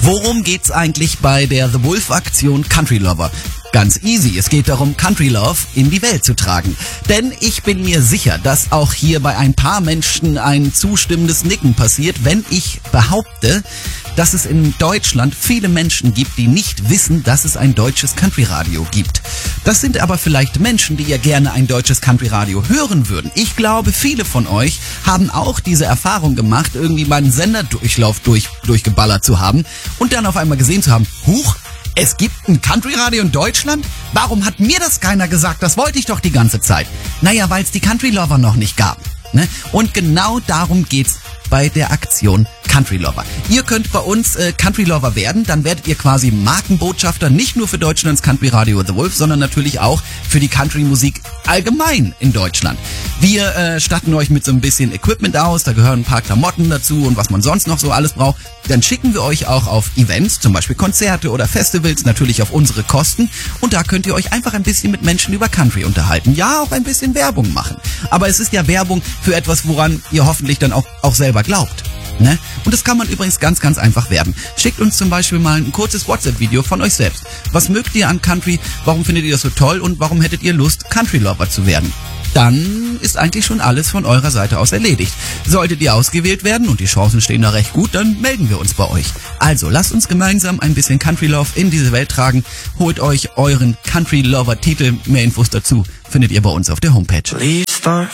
Worum geht's eigentlich bei der The Wolf Aktion Country Lover? Ganz easy, es geht darum, Country Love in die Welt zu tragen. Denn ich bin mir sicher, dass auch hier bei ein paar Menschen ein zustimmendes Nicken passiert, wenn ich behaupte, dass es in Deutschland viele Menschen gibt, die nicht wissen, dass es ein deutsches Country-Radio gibt. Das sind aber vielleicht Menschen, die ja gerne ein deutsches Country-Radio hören würden. Ich glaube, viele von euch haben auch diese Erfahrung gemacht, irgendwie mal einen Senderdurchlauf durchgeballert zu haben und dann auf einmal gesehen zu haben, huch, es gibt ein Country-Radio in Deutschland? Warum hat mir das keiner gesagt? Das wollte ich doch die ganze Zeit. Naja, weil es die Country-Lover noch nicht gab. Ne? Und genau darum geht's bei der Aktion Country Lover. Ihr könnt bei uns Country Lover werden, dann werdet ihr quasi Markenbotschafter, nicht nur für Deutschlands Country Radio The Wolf, sondern natürlich auch für die Country-Musik allgemein in Deutschland. Wir statten euch mit so ein bisschen Equipment aus, da gehören ein paar Klamotten dazu und was man sonst noch so alles braucht. Dann schicken wir euch auch auf Events, zum Beispiel Konzerte oder Festivals, natürlich auf unsere Kosten. Und da könnt ihr euch einfach ein bisschen mit Menschen über Country unterhalten. Ja, auch ein bisschen Werbung machen. Aber es ist ja Werbung für etwas, woran ihr hoffentlich dann auch selber glaubt. Ne? Und das kann man übrigens ganz, ganz einfach werben. Schickt uns zum Beispiel mal ein kurzes WhatsApp-Video von euch selbst. Was mögt ihr an Country? Warum findet ihr das so toll? Und warum hättet ihr Lust, Country Lover zu werden? Dann ist eigentlich schon alles von eurer Seite aus erledigt. Solltet ihr ausgewählt werden und die Chancen stehen da recht gut, dann melden wir uns bei euch. Also lasst uns gemeinsam ein bisschen Country Love in diese Welt tragen. Holt euch euren Country Lover Titel. Mehr Infos dazu findet ihr bei uns auf der Homepage.